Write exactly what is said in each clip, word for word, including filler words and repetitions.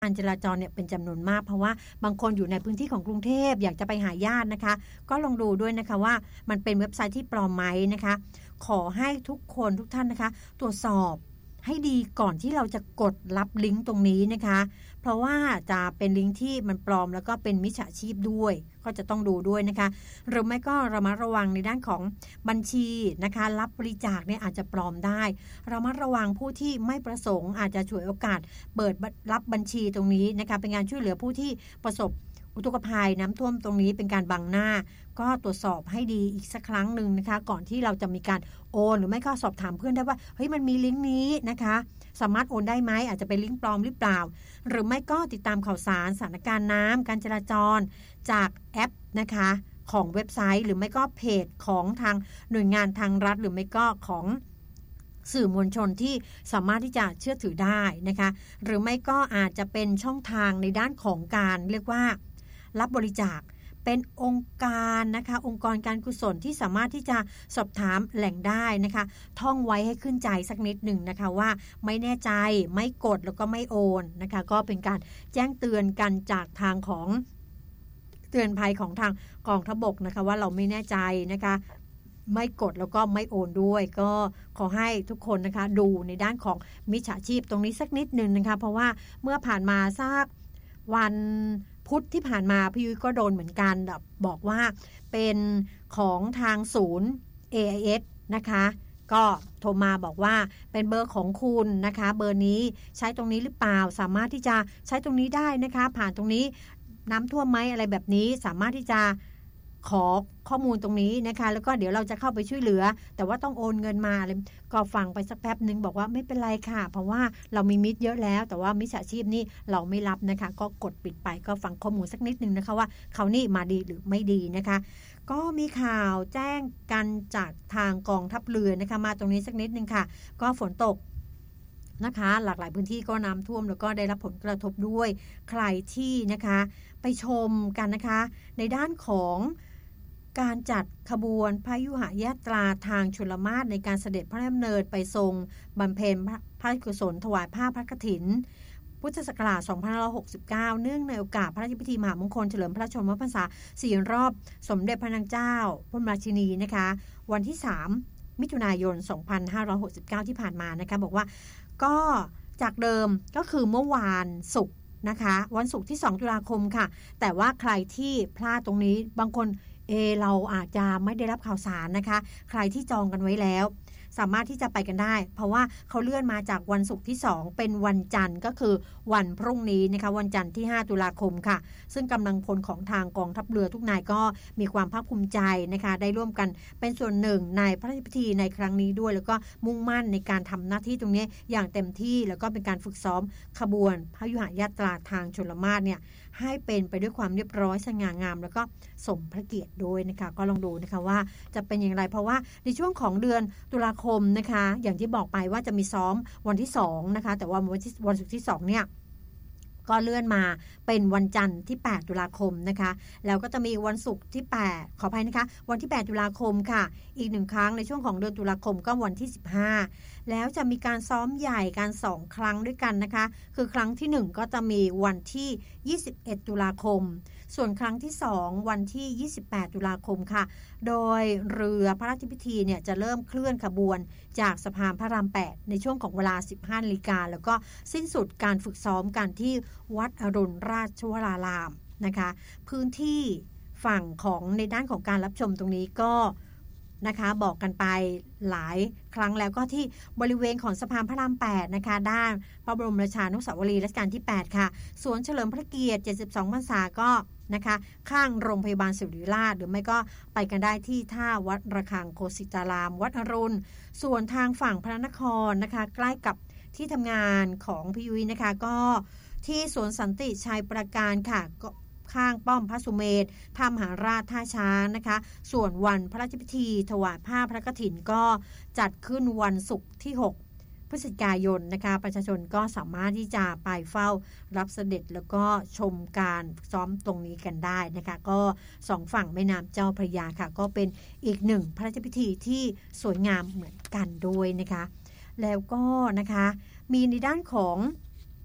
การจราจรเนี่ยเป็นจำนวนมากเพราะว่าบางคนอยู่ในพื้นที่ของกรุงเทพอยากจะไปหาญาตินะคะก็ลองดูด้วยนะคะว่ามันเป็นเว็บไซต์ที่ปลอมไหมนะคะขอให้ทุกคนทุกท่านนะคะตรวจสอบให้ดีก่อนที่เราจะกดรับลิงก์ตรงนี้นะคะเพราะว่าจะเป็นลิงก์ที่มันปลอมแล้วก็เป็นมิจฉาชีพด้วยก็จะต้องดูด้วยนะคะหรือไม่ก็ระมัดระวังในด้านของบัญชีนะคะรับบริจาคเนี่ยอาจจะปลอมได้ระมัดระวังผู้ที่ไม่ประสงค์อาจจะฉวยโอกาสเปิดรับบัญชีตรงนี้นะคะเป็นการช่วยเหลือผู้ที่ประสบอุทกภัยน้ำท่วมตรงนี้เป็นการบังหน้าก็ตรวจสอบให้ดีอีกสักครั้งหนึ่งนะคะก่อนที่เราจะมีการโอนหรือไม่ก็สอบถามเพื่อนได้ว่าเฮ้ยมันมีลิงก์นี้นะคะสามารถโอนได้ไหมอาจจะเป็นลิงก์ปลอมหรือเปล่าหรือไม่ก็ติดตามข่าวสารสถานการณ์น้ำการจราจรจากแอปนะคะของเว็บไซต์หรือไม่ก็เพจของทางหน่วยงานทางรัฐหรือไม่ก็ของสื่อมวลชนที่สามารถที่จะเชื่อถือได้นะคะหรือไม่ก็อาจจะเป็นช่องทางในด้านของการเรียกว่ารับบริจาคเป็นองค์การนะคะองค์กรการกุศลที่สามารถที่จะสอบถามแหล่งได้นะคะท่องไว้ให้ขึ้นใจสักนิดหนึ่งนะคะว่าไม่แน่ใจไม่กดแล้วก็ไม่โอนนะคะก็เป็นการแจ้งเตือนกันจากทางของเตือนภัยของทางกองทัพบกนะคะว่าเราไม่แน่ใจนะคะไม่กดแล้วก็ไม่โอนด้วยก็ขอให้ทุกคนนะคะดูในด้านของมิจฉาชีพตรงนี้สักนิดหนึ่งนะคะเพราะว่าเมื่อผ่านมาสักวันพุธที่ผ่านมาพี่ยุ้ยก็โดนเหมือนกันบอกว่าเป็นของทางศูนย์ เอ ไอ เอส นะคะก็โทรมาบอกว่าเป็นเบอร์ของคุณนะคะเบอร์นี้ใช้ตรงนี้หรือเปล่าสามารถที่จะใช้ตรงนี้ได้นะคะผ่านตรงนี้น้ำท่วมไหมอะไรแบบนี้สามารถที่จะขอข้อมูลตรงนี้นะคะแล้วก็เดี๋ยวเราจะเข้าไปช่วยเหลือแต่ว่าต้องโอนเงินมาอะไรก็ฟังไปสักแป๊บนึงบอกว่าไม่เป็นไรค่ะเพราะว่าเรามีมิตรเยอะแล้วแต่ว่ามิจฉาชีพนี่เราไม่รับนะคะก็กดปิดไปก็ฟังข้อมูลสักนิดนึงนะคะว่าเขานี่มาดีหรือไม่ดีนะคะก็มีข่าวแจ้งกันจากทางกองทัพเรือนะคะมาตรงนี้สักนิดนึงค่ะก็ฝนตกนะคะหลากหลายพื้นที่ก็น้ำท่วมแล้วก็ได้รับผลกระทบด้วยใครที่นะคะไปชมกันนะคะในด้านของการจัดขบวนพยุหยาตราทางชลมาศในการเสด็จพระราชดำเนินไปทรงบำเพ็ญพระราชกุศลถวายผ้าพระกฐินพุทธศักราชสองพันห้าร้อยหกสิบเก้าเนื่องในโอกาสพระราชพิธีมหามงคลเฉลิมพระชนมพรรษาสี่รอบสมเด็จพระนางเจ้าพระบรมราชินีนะคะวันที่สามมิถุนายนสองพันห้าร้อยหกสิบเก้าที่ผ่านมานะคะบอกว่าก็จากเดิมก็คือเมื่อวานศุกร์นะคะวันศุกร์ที่สองตุลาคมค่ะแต่ว่าใครที่พลาดตรงนี้บางคนเอเราอาจจะไม่ได้รับข่าวสารนะคะใครที่จองกันไว้แล้วสามารถที่จะไปกันได้เพราะว่าเขาเลื่อนมาจากวันศุกร์ที่สองเป็นวันจันทร์ก็คือวันพรุ่งนี้นะคะวันจันทร์ที่ห้าตุลาคมค่ะซึ่งกำลังพลของทางกองทัพเรือทุกนายก็มีความภาคภูมิใจนะคะได้ร่วมกันเป็นส่วนหนึ่งในพระราชพิธีในครั้งนี้ด้วยแล้วก็มุ่งมั่นในการทำหน้าที่ตรงนี้อย่างเต็มที่แล้วก็เป็นการฝึกซ้อมขบวนพยุหยาตราทางชลมาศเนี่ยให้เป็นไปด้วยความเรียบร้อยสง่างามแล้วก็สมพระเกียรติด้วยนะคะก็ลองดูนะคะว่าจะเป็นอย่างไรเพราะว่าในช่วงของเดือนตุลาคมนะคะอย่างที่บอกไปว่าจะมีซ้อมวันที่สองนะคะแต่ว่าวันที่วันศุกร์ที่สองเนี่ยก็เลื่อนมาเป็นวันจันทร์ที่แปดตุลาคมนะคะแล้วก็จะมีวันศุกร์ที่แปดขออภัยนะคะวันที่แปดตุลาคมค่ะอีกหนึ่งครั้งในช่วงของเดือนตุลาคมก็วันที่สิบห้าแล้วจะมีการซ้อมใหญ่การสองครั้งด้วยกันนะคะคือครั้งที่หนึ่งก็จะมีวันที่ยี่สิบเอ็ดตุลาคมส่วนครั้งที่สองวันที่ยี่สิบแปดตุลาคมค่ะโดยเรือพระราชพิธีเนี่ยจะเริ่มเคลื่อนขบวนจากสะพานพระรามแปดในช่วงของเวลา สิบห้านาฬิกาแล้วก็สิ้นสุดการฝึกซ้อมกันที่วัดอรุณราชวรารามนะคะพื้นที่ฝั่งของในด้านของการรับชมตรงนี้ก็นะคะบอกกันไปหลายครั้งแล้วก็ที่บริเวณของสะพานพระรามแปดนะคะด้านพระบรมราชานุสาวรีย์รัชกาลที่แปดค่ะสวนเฉลิมพระเกียรติเจ็ดสิบสองพรรษาก็นะคะข้างโรงพยาบาลศิริราชหรือไม่ก็ไปกันได้ที่ท่าวัดระฆังโคสิตารามวัดอรุณส่วนทางฝั่งพระนครนะคะใกล้กับที่ทำงานของพี่ยุ้ยนะคะก็ที่สวนสันติชัยประการค่ะก็ข้างป้อมพระสุเมธท่ามหาราชท่าช้างนะคะส่วนวันพระราชพิธีถวายผ้าพระกฐินก็จัดขึ้นวันศุกร์ที่หกพฤศจิกายนนะคะประชาชนก็สามารถที่จะไปเฝ้ารับเสด็จแล้วก็ชมการซ้อมตรงนี้กันได้นะคะก็สองฝั่งแม่น้ำเจ้าพระยาค่ะก็เป็นอีกหนึ่งพระราชพิธีที่สวยงามเหมือนกันด้วยนะคะแล้วก็นะคะมีในด้านของ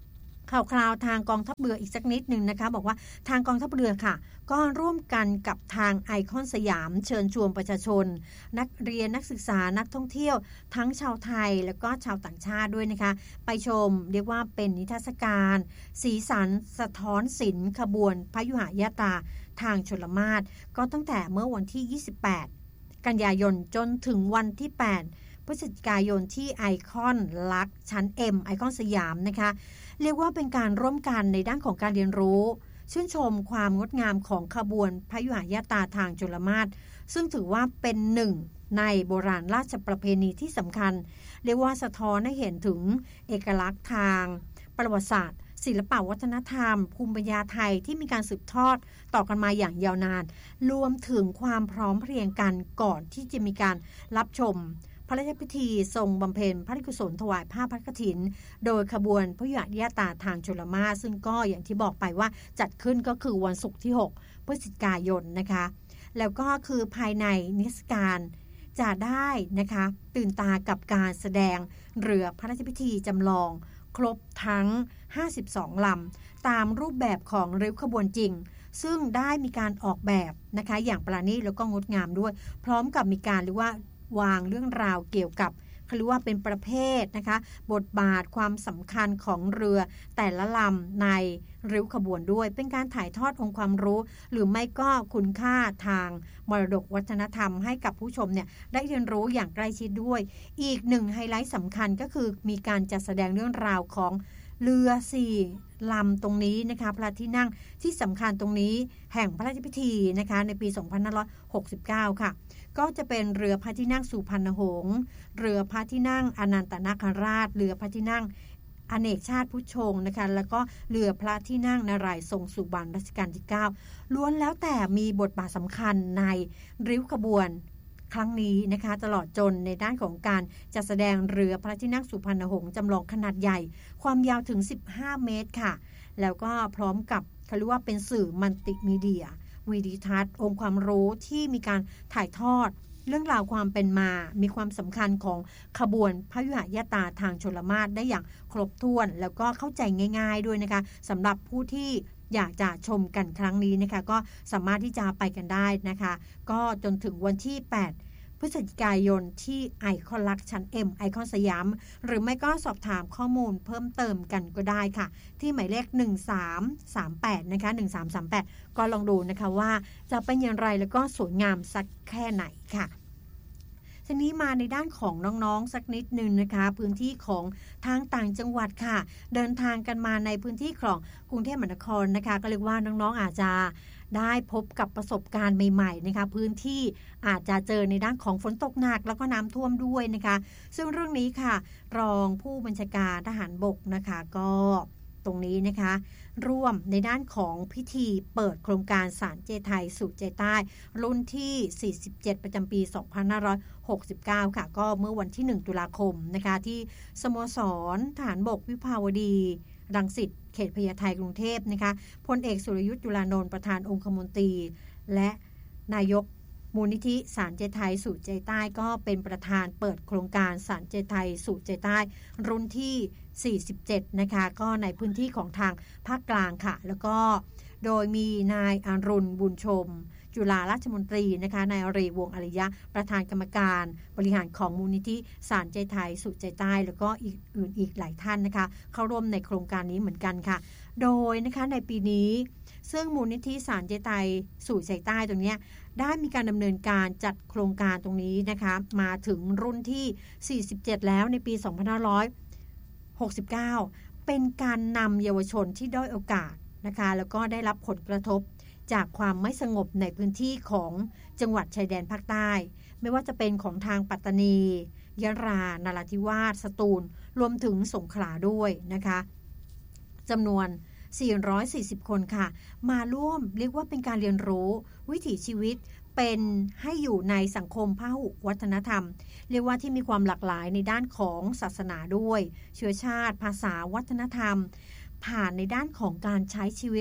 ข่าวคราวทางกองทัพเรืออีกสักนิดหนึ่งนะคะบอกว่าทางกองทัพเรือค่ะก็ร่วมกันกับทางไอคอนสยามเชิญชวนประชาชนนักเรียนนักศึกษานักท่องเที่ยวทั้งชาวไทยแล้วก็ชาวต่างชาติด้วยนะคะไปชมเรียกว่าเป็นนิทรรศการสีสันสะท้อนศิลป์ขบวนพยุหยาตราทางชลมาศก็ตั้งแต่เมื่อวันที่ยี่สิบแปดกันยายนจนถึงวันที่แปดพฤศจิกายนที่ไอคอนลักชั้น M ไอคอนสยามนะคะเรียกว่าเป็นการร่วมกันในด้านของการเรียนรู้ชื่นชมความงดงามของขบวนพยุหยาตราทางชลมาศซึ่งถือว่าเป็นหนึ่งในโบราณราชประเพณีที่สำคัญเรียกว่าสะท้อนให้เห็นถึงเอกลักษณ์ทางประวัติศาสตร์ศิลปวัฒนธรรมภูมิปัญญาไทยที่มีการสืบทอดต่อกันมาอย่างยาวนานรวมถึงความพร้อมเพรียงกันก่อนที่จะมีการรับชมพระราชพิธีทรงบำเพ็ญพระราชกุศลถวายผ้าพระกฐินโดยขบวนพยุหยาตราทางชลมาศซึ่งก็อย่างที่บอกไปว่าจัดขึ้นก็คือวันศุกร์ที่หกพฤศจิกายนนะคะแล้วก็คือภายในนิทรรศการจะได้นะคะตื่นตากับการแสดงเรือพระราชพิธีจำลองครบทั้งห้าสิบสองลำตามรูปแบบของริ้วขบวนจริงซึ่งได้มีการออกแบบนะคะอย่างประณีตแล้วก็งดงามด้วยพร้อมกับมีการเรียกว่าวางเรื่องราวเกี่ยวกับเขาเรียกว่าเป็นประเภทนะคะบทบาทความสำคัญของเรือแต่ละลำในริ้วขบวนด้วยเป็นการถ่ายทอดองค์ความรู้หรือไม่ก็คุณค่าทางมรดกวัฒนธรรมให้กับผู้ชมเนี่ยได้เรียนรู้อย่างใกล้ชิดด้วยอีกหนึ่งไฮไลท์สำคัญก็คือมีการจัดแสดงเรื่องราวของเรือสี่ลำตรงนี้นะคะพระที่นั่งที่สำคัญตรงนี้แห่งพระราชพิธีนะคะในปีสองพันห้าร้อยหกสิบเก้าค่ะก็จะเป็นเรือพระที่นั่งสุพรรณหงษ์เรือพระที่นั่งอนันตนาคราชเรือพระที่นั่งอเนกชาติพุทธชงนะคะแล้วก็เรือพระที่นั่งนารายณ์ทรงสุบรรณรัชกาลที่เก้าล้วนแล้วแต่มีบทบาทสำคัญในริ้วขบวนครั้งนี้นะคะตลอดจนในด้านของการจัดแสดงเรือพระที่นั่งสุพรรณหงษ์จำลองขนาดใหญ่ความยาวถึงสิบห้าเมตรค่ะแล้วก็พร้อมกับเขาเรียกว่าเป็นสื่อมัลติมีเดียวิดีทัศน์องค์ความรู้ที่มีการถ่ายทอดเรื่องราวความเป็นมามีความสำคัญของขบวนพยุหยาตราทางชลมาศได้อย่างครบถ้วนแล้วก็เข้าใจง่ายๆด้วยนะคะสำหรับผู้ที่อยากจะชมกันครั้งนี้นะคะก็สามารถที่จะไปกันได้นะคะก็จนถึงวันที่แปดพฤศจิกายนที่ไอคอนลักชั้น M ไอคอนสยามหรือไม่ก็สอบถามข้อมูลเพิ่มเติมกันก็ได้ค่ะที่หมายเลขหนึ่งสามสามแปดนะคะหนึ่งสามสามแปดก็ลองดูนะคะว่าจะเป็นอย่างไรแล้วก็สวยงามสักแค่ไหนค่ะทีนี้มาในด้านของน้องๆสักนิดนึงนะคะพื้นที่ของทางต่างจังหวัดค่ะเดินทางกันมาในพื้นที่ของกรุงเทพมหานครนะคะก็เรียกว่าน้องๆอาจจะได้พบกับประสบการณ์ใหม่ๆนะคะพื้นที่อาจจะเจอในด้านของฝนตกหนักแล้วก็น้ำท่วมด้วยนะคะซึ่งเรื่องนี้ค่ะรองผู้บัญชาการทหารบกนะคะก็ตรงนี้นะคะร่วมในด้านของพิธีเปิดโครงการสารเจไทยสู่ใจใต้รุ่นที่สี่สิบเจ็ดประจำปีสองพันห้าร้อยหกสิบเก้าค่ะก็เมื่อวันที่หนึ่งตุลาคมนะคะที่สโมสรทหารบกวิภาวดีรังสิตเขตพญาไทกรุงเทพนะคะพลเอกสุรยุทธ์จุลานนท์ประธานองคมนตรีและนายกมูลนิธิสารเจไทยสู่ใจใต้ก็เป็นประธานเปิดโครงการสารเจไทยสู่ใจใต้รุ่นที่สี่สิบเจ็ดนะคะก็ในพื้นที่ของทางภาคกลางค่ะแล้วก็โดยมีนายอรุณบุญชมจุฬาราชมนตรีนะคะนายอรีวงศ์อริยะประธานกรรมการบริหารของมูลนิธิสารใจไทยสู่ใจใต้แล้วก็อีกอื่นอีกหลายท่านนะคะเข้าร่วมในโครงการนี้เหมือนกันค่ะโดยนะคะในปีนี้ซึ่งมูลนิธิสารใจไทยสู่ใจใต้ตรงนี้ได้มีการดำเนินการจัดโครงการตรงนี้นะคะมาถึงรุ่นที่สี่สิบเจ็ดแล้วในปีสองพันห้าร้อยหกสิบเก้าเป็นการนำเยาวชนที่ด้อยโอกาสนะคะแล้วก็ได้รับผลกระทบจากความไม่สงบในพื้นที่ของจังหวัดชายแดนภาคใต้ไม่ว่าจะเป็นของทางปัตตานียะลานราธิวาสสตูลรวมถึงสงขลาด้วยนะคะจำนวนสี่ร้อยสี่สิบคนค่ะมาร่วมเรียกว่าเป็นการเรียนรู้วิถีชีวิตเป็นให้อยู่ในสังคมพหุวัฒนธรรมเรียกว่าที่มีความหลากหลายในด้านของศาสนาด้วยเชื้อชาติภาษาวัฒนธรรมผ่านในด้านของการใช้ชีวิต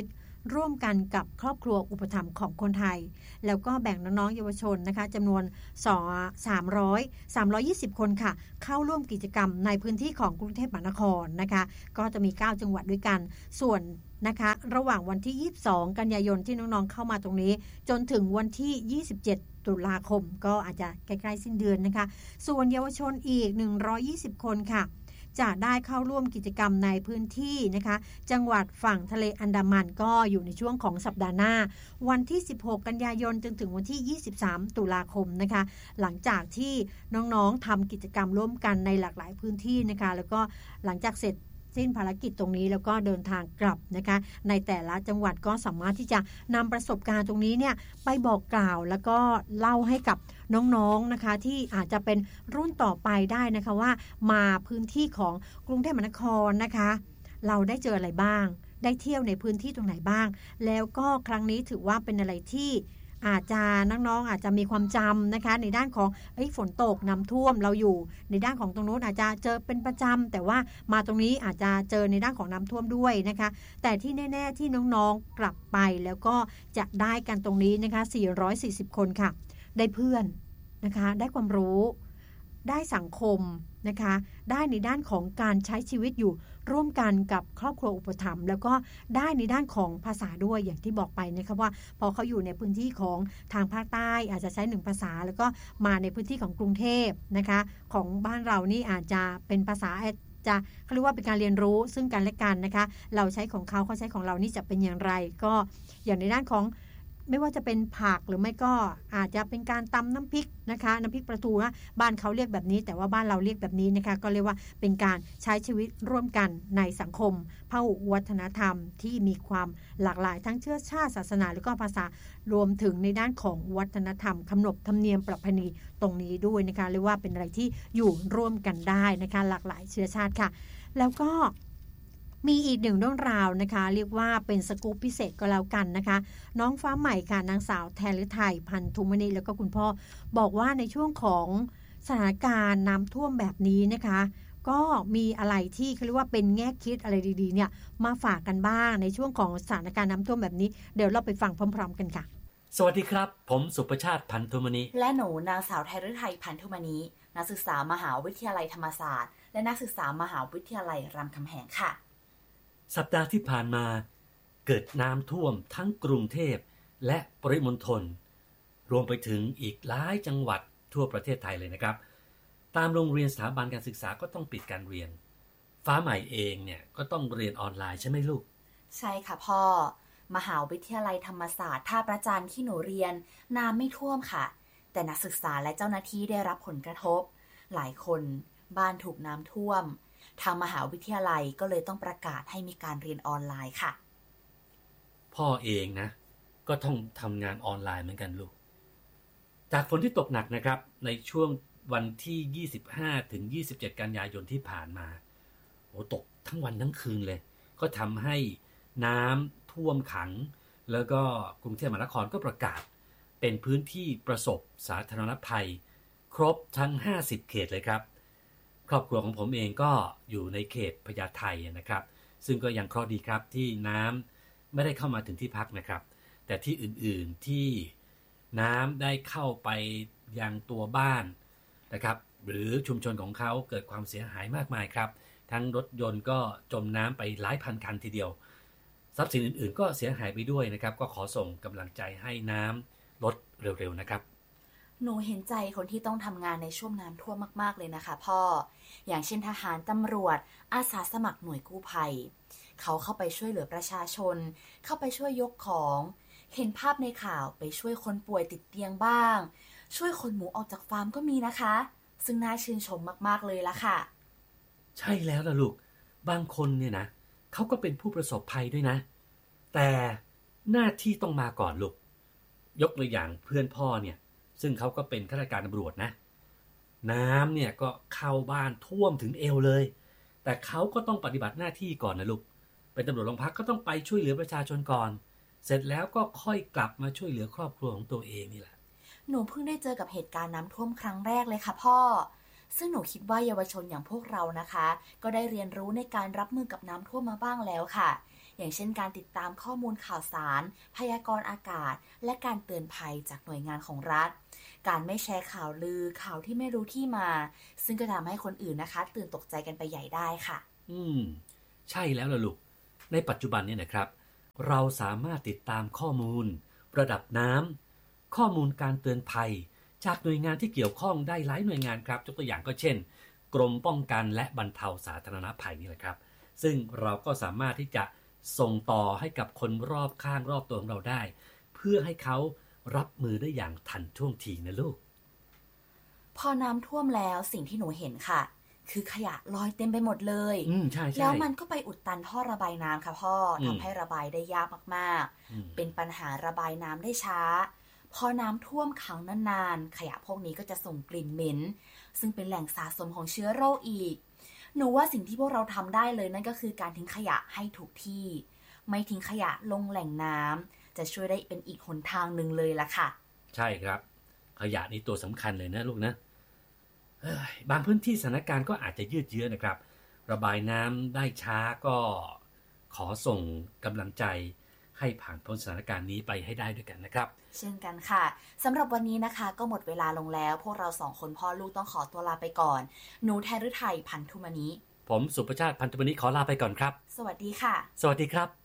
ร่วมกันกับครอบครัวอุปถัมภ์ของคนไทยแล้วก็แบ่งน้องๆเยาวชนนะคะจำนวนสามร้อย สามร้อยยี่สิบคนค่ะเข้าร่วมกิจกรรมในพื้นที่ของกรุงเทพมหานครนะคะก็จะมีเก้าจังหวัดด้วยกันส่วนนะคะระหว่างวันที่ยี่สิบสองกันยายนที่น้องๆเข้ามาตรงนี้จนถึงวันที่ยี่สิบเจ็ดตุลาคมก็อาจจะใกล้ๆสิ้นเดือนนะคะส่วนเยาวชนอีกหนึ่งร้อยยี่สิบคนค่ะจะได้เข้าร่วมกิจกรรมในพื้นที่นะคะจังหวัดฝั่งทะเลอันดามันก็อยู่ในช่วงของสัปดาห์หน้าวันที่สิบหกกันยายนจนถึงวันที่ยี่สิบสามตุลาคมนะคะหลังจากที่น้องๆทำกิจกรรมร่วมกันในหลากหลายพื้นที่นะคะแล้วก็หลังจากเสร็จสิ้นภารกิจตรงนี้แล้วก็เดินทางกลับนะคะในแต่ละจังหวัดก็สามารถที่จะนำประสบการณ์ตรงนี้เนี่ยไปบอกกล่าวแล้วก็เล่าให้กับน้องๆนะคะที่อาจจะเป็นรุ่นต่อไปได้นะคะว่ามาพื้นที่ของกรุงเทพมหานครนะคะเราได้เจออะไรบ้างได้เที่ยวในพื้นที่ตรงไหนบ้างแล้วก็ครั้งนี้ถือว่าเป็นอะไรที่อาจจะน้องๆอาจจะมีความจำนะคะในด้านของไอ้ฝนตกน้ำท่วมเราอยู่ในด้านของตรงโน้นอาจจะเจอเป็นประจำแต่ว่ามาตรงนี้อาจจะเจอในด้านของน้ำท่วมด้วยนะคะแต่ที่แน่ๆที่น้องๆกลับไปแล้วก็จะได้กันตรงนี้นะคะสี่ร้อยสี่สิบคนค่ะได้เพื่อนนะคะได้ความรู้ได้สังคมนะคะได้ในด้านของการใช้ชีวิตอยู่ร่วมกันกับครอบครัวอุปถัมภ์แล้วก็ได้ในด้านของภาษาด้วยอย่างที่บอกไปนะคะว่าพอเขาอยู่ในพื้นที่ของทางภาคใต้อาจจะใช้หนึ่งภาษาแล้วก็มาในพื้นที่ของกรุงเทพนะคะของบ้านเรานี่อาจจะเป็นภาษาจะเขาเรียกว่าเป็นการเรียนรู้ซึ่งกันและกันนะคะเราใช้ของเขาเขาใช้ของเรานี่จะเป็นอย่างไรก็อย่างในด้านของไม่ว่าจะเป็นผักหรือไม่ก็อาจจะเป็นการตำน้ำพริกนะคะน้ำพริกปลาทูนะบ้านเขาเรียกแบบนี้แต่ว่าบ้านเราเรียกแบบนี้นะคะก็เรียกว่าเป็นการใช้ชีวิตร่วมกันในสังคมพหุวัฒนธรรมที่มีความหลากหลายทั้งเชื้อชาติศาสนาแล้วก็ภาษารวมถึงในด้านของวัฒนธรรมขนบธรรมเนียมประเพณีตรงนี้ด้วยนะคะเรียกว่าเป็นอะไรที่อยู่ร่วมกันได้นะคะหลากหลายเชื้อชาติค่ะแล้วก็มีอีกหนึ่งเรื่องราวนะคะเรียกว่าเป็นสกู๊ปพิเศษก็แล้วกันนะคะน้องฟ้าใหม่ค่ะนางสาวแทนฤทัยพันธุมณีแล้วก็คุณพ่อบอกว่าในช่วงของสถานการณ์น้ำท่วมแบบนี้นะคะก็มีอะไรที่เขาเรียกว่าเป็นแง่คิดอะไรดีๆเนี่ยมาฝากกันบ้างในช่วงของสถานการณ์น้ำท่วมแบบนี้เดี๋ยวเราไปฟังพร้อมๆกันค่ะสวัสดีครับผมสุประชาติพันธุมณีและหนูนางสาวแทนฤทัยพันธุมณีนักศึกษามหาวิทยาลัยธรรมศาสตร์และนักศึกษามหาวิทยาลัยรามคำแหงค่ะสัปดาห์ที่ผ่านมาเกิดน้ำท่วมทั้งกรุงเทพและปริมณฑลรวมไปถึงอีกหลายจังหวัดทั่วประเทศไทยเลยนะครับตามโรงเรียนสถาบันการศึกษาก็ต้องปิดการเรียนฟ้าใหม่เองเนี่ยก็ต้องเรียนออนไลน์ใช่ไหมลูกใช่ค่ะพ่อมหาวิทยาลัยธรรมศาสตร์ท่าพระจันทร์ที่หนูเรียนน้ำไม่ท่วมค่ะแต่นักศึกษาและเจ้าหน้าที่ได้รับผลกระทบหลายคนบ้านถูกน้ำท่วมทางมหาวิทยาลัยก็เลยต้องประกาศให้มีการเรียนออนไลน์ค่ะพ่อเองนะก็ต้องทำงานออนไลน์เหมือนกันลูกจากฝนที่ตกหนักนะครับในช่วงวันที่ยี่สิบห้าถึงยี่สิบเจ็ดกันยายนที่ผ่านมาโอ้ตกทั้งวันทั้งคืนเลยก็ทำให้น้ำท่วมขังแล้วก็กรุงเทพมหานครก็ประกาศเป็นพื้นที่ประสบสาธารณภัยครบทั้งห้าสิบเขตเลยครับครอบครัวของผมเองก็อยู่ในเขตพญาไทนะครับซึ่งก็ยังเคราะห์ดีครับที่น้ำไม่ได้เข้ามาถึงที่พักนะครับแต่ที่อื่นๆที่น้ำได้เข้าไปยังตัวบ้านนะครับหรือชุมชนของเขาเกิดความเสียหายมากมายครับทั้งรถยนต์ก็จมน้ำไปหลายพันคันทีเดียวทรัพย์สินอื่นๆก็เสียหายไปด้วยนะครับก็ขอส่งกำลังใจให้น้ำลดเร็วๆนะครับหนูเห็นใจคนที่ต้องทำงานในช่วงน้ำท่วมมากๆเลยนะคะพ่ออย่างเช่นทหารตำรวจอาสาสมัครหน่วยกู้ภัยเขาเข้าไปช่วยเหลือประชาชนเข้าไปช่วยยกของเห็นภาพในข่าวไปช่วยคนป่วยติดเตียงบ้างช่วยคนหมูออกจากฟาร์มก็มีนะคะซึ่งน่าชื่นชมมากๆเลยละค่ะใช่แล้วล่ะลูกบางคนเนี่ยนะเขาก็เป็นผู้ประสบภัยด้วยนะแต่หน้าที่ต้องมาก่อนลูกยกตัวอย่างเพื่อนพ่อเนี่ยซึ่งเขาก็เป็นข้าราชการตำรวจนะน้ำเนี่ยก็เข้าบ้านท่วมถึงเอวเลยแต่เขาก็ต้องปฏิบัติหน้าที่ก่อนนะลูกเป็นตำรวจโรงพักก็ต้องไปช่วยเหลือประชาชนก่อนเสร็จแล้วก็ค่อยกลับมาช่วยเหลือครอบครัวของตัวเองนี่แหละหนูเพิ่งได้เจอกับเหตุการณ์น้ำท่วมครั้งแรกเลยค่ะพ่อซึ่งหนูคิดว่าเยาวชนอย่างพวกเรานะคะก็ได้เรียนรู้ในการรับมือกับน้ำท่วมมาบ้างแล้วค่ะอย่างเช่นการติดตามข้อมูลข่าวสารพยากรณ์อากาศและการเตือนภัยจากหน่วยงานของรัฐการไม่แชร์ข่าวลือข่าวที่ไม่รู้ที่มาซึ่งก็ทำให้คนอื่นนะคะตื่นตกใจกันไปใหญ่ได้ค่ะอืมใช่แล้วล่ะลูกในปัจจุบันเนี่ยนะครับเราสามารถติดตามข้อมูลระดับน้ำข้อมูลการเตือนภัยจากหน่วยงานที่เกี่ยวข้องได้หลายหน่วยงานครับยกตัวอย่างก็เช่นกรมป้องกันและบรรเทาสาธารณภัยนี่แหละครับซึ่งเราก็สามารถที่จะส่งต่อให้กับคนรอบข้างรอบตัวของเราได้เพื่อให้เขารับมือได้อย่างทันท่วงทีนะลูกพอน้ำท่วมแล้วสิ่งที่หนูเห็นค่ะคือขยะลอยเต็มไปหมดเลยอืมใช่ๆแล้วมันก็ไปอุดตันท่อระบายน้ำค่ะพ่อทำให้ระบายได้ยากมากๆเป็นปัญหาระบายน้ำได้ช้าพอน้ำท่วมขังนานๆขยะพวกนี้ก็จะส่งกลิ่นเหม็นซึ่งเป็นแหล่งสะสมของเชื้อโรคอีกหนูว่าสิ่งที่พวกเราทำได้เลยนั่นก็คือการทิ้งขยะให้ถูกที่ไม่ทิ้งขยะลงแหล่งน้ำจะช่วยได้เป็นอีกหนทางหนึ่งเลยล่ะค่ะใช่ครับขยะนี่ตัวสำคัญเลยนะลูกนะบางพื้นที่สถานการณ์ก็อาจจะยืดเยื้อนะครับระบายน้ำได้ช้าก็ขอส่งกำลังใจให้ผ่านพ้นสถานการณ์นี้ไปให้ได้ด้วยกันนะครับเช่นกันค่ะสำหรับวันนี้นะคะก็หมดเวลาลงแล้วพวกเราสองคนพ่อลูกต้องขอตัวลาไปก่อนหนูแทนฤทัยพันธุมณีผมสุประชาติพันธุมณีขอลาไปก่อนครับสวัสดีค่ะสวัสดีครับ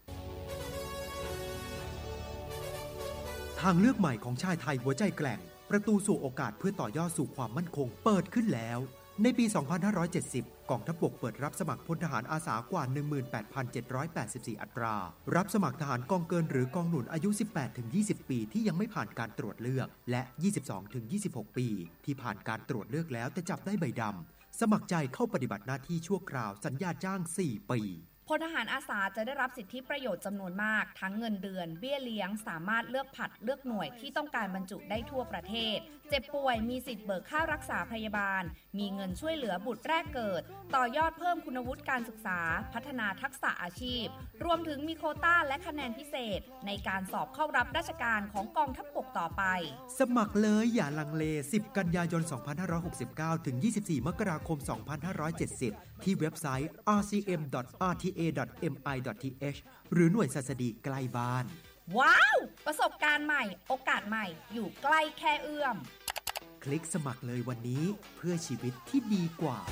ทางเลือกใหม่ของชายไทยหัวใจแกร่งประตูสู่โอกาสเพื่อต่อยอดสู่ความมั่นคงเปิดขึ้นแล้วในปี สองพันห้าร้อยเจ็ดสิบ กองทัพบกเปิดรับสมัครพลทหารอาสากว่า หนึ่งหมื่นแปดพันเจ็ดร้อยแปดสิบสี่ อัตรารับสมัครทหารกองเกินหรือกองหนุนอายุ สิบแปดถึงยี่สิบ ปีที่ยังไม่ผ่านการตรวจเลือกและ ยี่สิบสองถึงยี่สิบหก ปีที่ผ่านการตรวจเลือกแล้วแต่จับได้ใบดำสมัครใจเข้าปฏิบัติหน้าที่ชั่วคราวสัญญาจ้าง สี่ ปีพลทหารอาสาจะได้รับสิทธิประโยชน์จำนวนมากทั้งเงินเดือนเบี้ยเลี้ยงสามารถเลือกผัดเลือกหน่วยที่ต้องการบรรจุได้ทั่วประเทศเจ็บป่วยมีสิทธิ์เบิกค่ารักษาพยาบาลมีเงินช่วยเหลือบุตรแรกเกิดต่อยอดเพิ่มคุณวุฒิการศึกษาพัฒนาทักษะอาชีพรวมถึงมีโควต้าและคะแนนพิเศษในการสอบเข้ารับราชการของกองทัพบกต่อไปสมัครเลยอย่าลังเลสิบกันยายนสองพันห้าร้อยหกสิบเก้าถึงยี่สิบสี่มกราคมสองพันห้าร้อยเจ็ดสิบที่เว็บไซต์ อาร์ ซี เอ็ม ดอท อาร์ ที เอ ดอท เอ็ม ไอ ดอท ที เอช หรือหน่วยศัสดีใกล้บ้านว้าวประสบการณ์ใหม่โอกาสใหม่อยู่ใกล้แค่เอื้อมคลิกสมัครเลยวันนี้เพื่อชีวิตที่ดีกว่า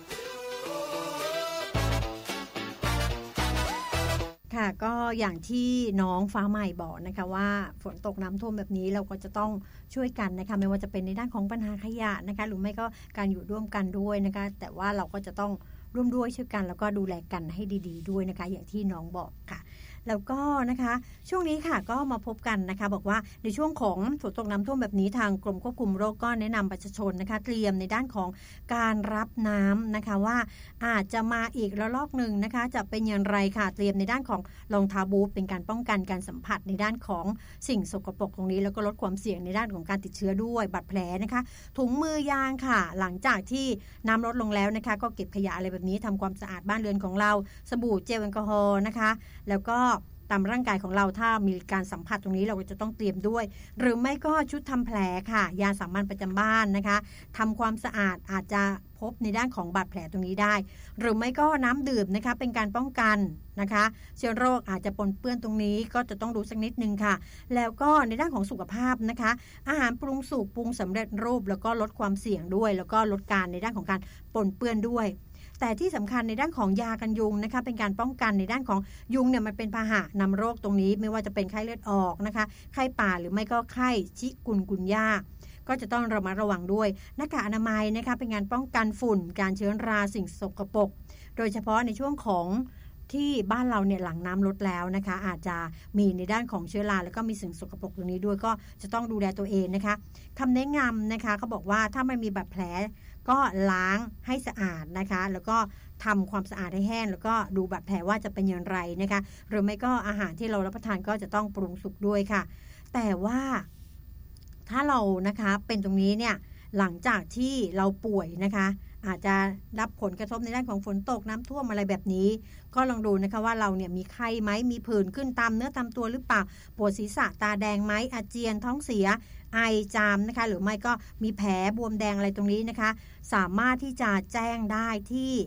ค่ะก็อย่างที่น้องฟ้าใหม่บอกนะคะว่าฝนตกน้ำท่วมแบบนี้เราก็จะต้องช่วยกันนะคะไม่ว่าจะเป็นในด้านของปัญหาขยะนะคะหรือไม่ก็การอยู่ร่วมกันด้วยนะคะแต่ว่าเราก็จะต้องร่วมด้วยช่วยกันแล้วก็ดูแลกันให้ดีๆด้วยนะคะอย่างที่น้องบอกค่ะแล้วก็นะคะช่วงนี้ค่ะก็มาพบกันนะคะบอกว่าในช่วงของฝนตกน้ำท่วมแบบนี้ทางกรมควบคุมโรคก็แนะนำประชาชนนะคะเตรียมในด้านของการรับน้ำนะคะว่าอาจจะมาอีกระลอกหนึ่งนะคะจะเป็นอย่างไรค่ะเตรียมในด้านของรองเท้าบูทเป็นการป้องกันการสัมผัสในด้านของสิ่งสกปรกตรงนี้แล้วก็ลดความเสี่ยงในด้านของการติดเชื้อด้วยบาดแผลนะคะถุงมือยางค่ะหลังจากที่น้ำลดลงแล้วนะคะก็เก็บขยะอะไรแบบนี้ทำความสะอาดบ้านเรือนของเราสบู่เจลแอลกอฮอล์นะคะแล้วก็ตามร่างกายของเราถ้ามีการสัมผัสตรงนี้เราก็จะต้องเตรียมด้วยหรือไม่ก็ชุดทำแผลค่ะยาสามัญประจำบ้านนะคะทำความสะอาดอาจจะพบในด้านของบาดแผลตรงนี้ได้หรือไม่ก็น้ำดื่มนะคะเป็นการป้องกันนะคะเชื้อโรคอาจจะปนเปื้อนตรงนี้ก็จะต้องดูสักนิดนึงค่ะแล้วก็ในด้านของสุขภาพนะคะอาหารปรุงสุกปรุงสำเร็จรูปแล้วก็ลดความเสี่ยงด้วยแล้วก็ลดการในด้านของการปนเปื้อนด้วยแต่ที่สำคัญในด้านของยากันยุงนะคะเป็นการป้องกันในด้านของยุงเนี่ยมันเป็นพาหะนำโรคตรงนี้ไม่ว่าจะเป็นไข้เลือดออกนะคะไข้ป่าหรือไม่ก็ไข้ชิกุนกุนย่าก็จะต้องระมัดระวังด้วยหน้ากากอนามัยนะคะเป็นการป้องกันฝุ่นการเชื้อราสิ่งสกปรกโดยเฉพาะในช่วงของที่บ้านเราเนี่ยหลังน้ำลดแล้วนะคะอาจจะมีในด้านของเชื้อราแล้วก็มีสิ่งสกปรกตรงนี้ด้วยก็จะต้องดูแลตัวเองนะคะคำแนะนำนะคะเขาบอกว่าถ้ามันมีบาดแผลก็ล้างให้สะอาดนะคะแล้วก็ทำความสะอาดให้แห้งแล้วก็ดูบาดแผลว่าจะเป็นอย่างไรนะคะหรือไม่ก็อาหารที่เรารับประทานก็จะต้องปรุงสุกด้วยค่ะแต่ว่าถ้าเรานะคะเป็นตรงนี้เนี่ยหลังจากที่เราป่วยนะคะอาจจะรับผลกระทบในด้านของฝนตกน้ำท่วมอะไรแบบนี้ก็ลองดูนะคะว่าเราเนี่ยมีไข้ไหมมีผื่นขึ้นตามเนื้อตามตัวหรือเปล่าปวดศีรษะตาแดงไหมอาเจียนท้องเสียไอจามนะคะหรือไม่ก็มีแผลบวมแดงอะไรตรงนี้นะคะสามารถที่จะแจ้งได้ที่ส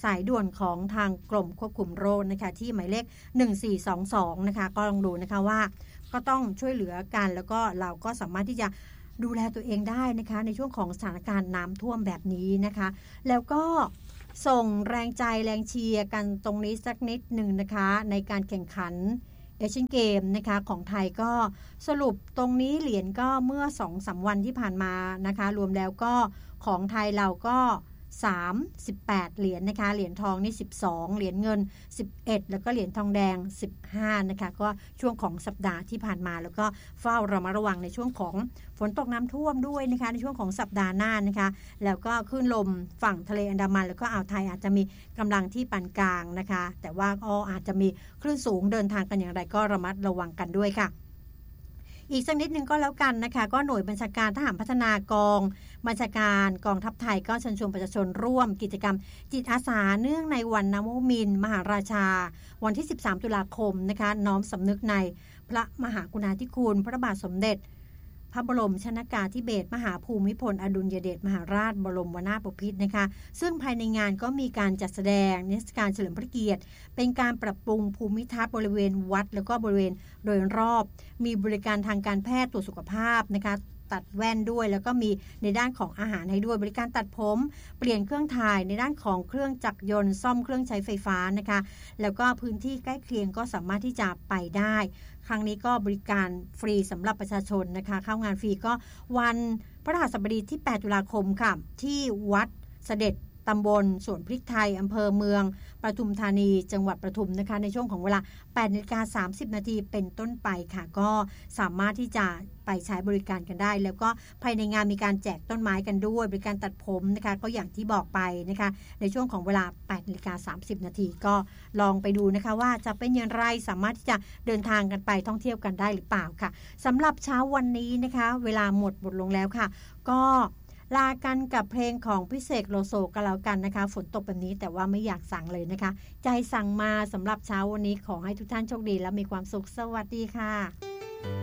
สายด่วนของทางกรมควบคุมโรคนะคะที่หมายเลขหนึ่งสี่สองสองนะคะก็ลองดูนะคะว่าก็ต้องช่วยเหลือกันแล้วก็เราก็สามารถที่จะดูแลตัวเองได้นะคะในช่วงของสถานการณ์น้ำท่วมแบบนี้นะคะแล้วก็ส่งแรงใจแรงเชียร์กันตรงนี้สักนิดหนึ่งนะคะในการแข่งขันเอเชียนเกมนะคะของไทยก็สรุปตรงนี้เหรียญก็เมื่อ สองถึงสาม วันที่ผ่านมานะคะรวมแล้วก็ของไทยเราก็สามสิบแปดเหรียญ นะคะเหรียญทองนี่สิบสองเหรียญเงินสิบเอ็ดแล้วก็เหรียญทองแดงสิบห้านะคะก็ช่วงของสัปดาห์ที่ผ่านมาแล้วก็เฝ้าระมัดระวังในช่วงของฝนตกน้ำท่วมด้วยนะคะในช่วงของสัปดาห์หน้านะคะแล้วก็คลื่นลมฝั่งทะเลอันดามันแล้วก็อ่าวไทยอาจจะมีกำลังที่ปานกลางนะคะแต่ว่าก็อาจจะมีคลื่นสูงเดินทางกันอย่างไรก็ระมัดระวังกันด้วยค่ะอีกสักนิดนึงก็แล้วกันนะคะก็หน่วยบัญชาการทหารพัฒนากองบัญชาการกองทัพไทยก็เชิญชวนประชาชนร่วมกิจกรรมจิตอาสาเนื่องในวันนวมินทร์มหาราชาวันที่สิบสามตุลาคมนะคะน้อมสำนึกในพระมหากรุณาธิคุณพระบาทสมเด็จพระบรมชนกาธิเบศรมหาภูมิพลอดุลยเดชมหาราชบรมวนาถบพิตรนะคะซึ่งภายในงานก็มีการจัดแสดงนิทรรศการเฉลิมพระเกียรติเป็นการปรับปรุงภูมิทัศน์บริเวณวัดแล้วก็บริเวณโดยรอบมีบริการทางการแพทย์ตรวจสุขภาพนะคะตัดแว่นด้วยแล้วก็มีในด้านของอาหารให้ด้วยบริการตัดผมเปลี่ยนเครื่องถ่ายในด้านของเครื่องจักรยนต์ซ่อมเครื่องใช้ไฟฟ้านะคะแล้วก็พื้นที่ใกล้เคียงก็สามารถที่จะไปได้ครั้งนี้ก็บริการฟรีสำหรับประชาชนนะคะเข้างานฟรีก็วันพฤหัสบดีที่แปดตุลาคมค่ะที่วัดเสด็จตำบลสวนพริกไทยอำเภอเมืองปทุมธานีจังหวัดปทุมนะคะในช่วงของเวลา แปดนาฬิกาสามสิบนาทีเป็นต้นไปค่ะก็สามารถที่จะไปใช้บริการกันได้แล้วก็ภายในงานมีการแจกต้นไม้กันด้วยบริการตัดผมนะคะก็อย่างที่บอกไปนะคะในช่วงของเวลา แปดนาฬิกาสามสิบนาทีก็ลองไปดูนะคะว่าจะเป็นอย่างไรสามารถที่จะเดินทางกันไปท่องเที่ยวกันได้หรือเปล่าค่ะสำหรับเช้าวันนี้นะคะเวลาหมดหมดลงแล้วค่ะก็ลากันกับเพลงของพี่เสกโลโซกันแล้วกันนะคะฝนตกแบบนี้แต่ว่าไม่อยากสั่งเลยนะคะใจสั่งมาสำหรับเช้าวันนี้ขอให้ทุกท่านโชคดีและมีความสุขสวัสดีค่ะ